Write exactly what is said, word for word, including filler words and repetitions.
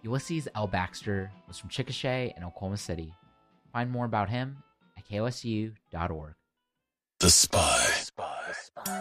Ulysses L. Baxter was from Chickasha and Oklahoma City. Find more about him at K O S U dot org. The Spy.